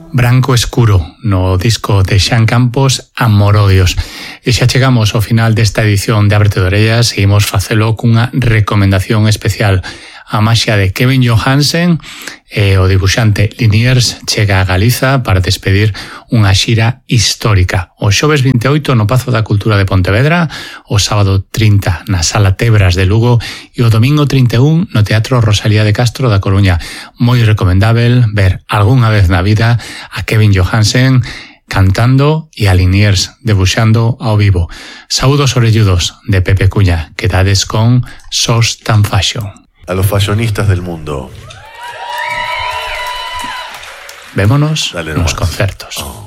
Branco Escuro, no disco de Xan Campos, Amorodios. E xa chegamos ao final desta edición de Ábrete de Orellas, seguimos facelo cunha recomendación especial. A maxia de Kevin Johansen e o dibuixante Liniers chega a Galiza para despedir unha xira histórica. O xoves 28 no Pazo da Cultura de Pontevedra, o sábado 30 na Sala Tebras de Lugo e o domingo 31 no Teatro Rosalía de Castro da Coruña. Moi recomendável ver algunha vez na vida a Kevin Johansen cantando e a Liniers debuxando ao vivo. Saúdos orelludos de Pepe Cuña, quedades con Sos tan Fashion. A los fashionistas del mundo. Vémonos nos concertos.